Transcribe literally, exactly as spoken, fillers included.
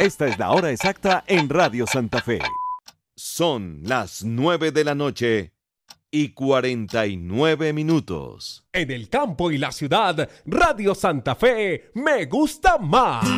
Esta es la hora exacta en Radio Santa Fe. Son las nueve de la noche y cuarenta y nueve minutos. En el campo y la ciudad, Radio Santa Fe me gusta más.